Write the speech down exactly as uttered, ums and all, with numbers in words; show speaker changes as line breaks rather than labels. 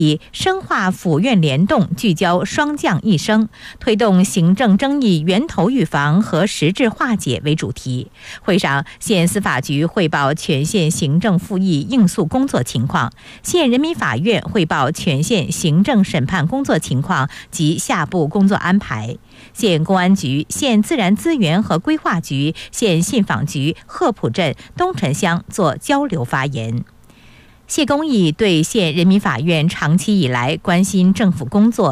以深化府院联动，聚焦双降一升，推动行政争议源头预防和实质化解为主题。会上，县司法局汇报全县行政复议应诉工作情况，县人民法院汇报全县行政审判工作情况及下步工作安排。县公安局、县自然资源和规划局、县信访局鹤浦镇、东城乡作交流发言。谢公义对县人民法院长期以来关心政府工作